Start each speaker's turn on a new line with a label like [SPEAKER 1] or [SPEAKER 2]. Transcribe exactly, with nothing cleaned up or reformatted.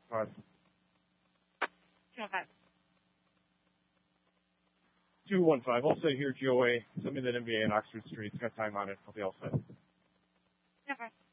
[SPEAKER 1] Five.
[SPEAKER 2] two one five.
[SPEAKER 1] two one five. I'll say here, G O A. Send me that M B A in Oxford Street. It's got time on it. I'll be all set.
[SPEAKER 2] Okay.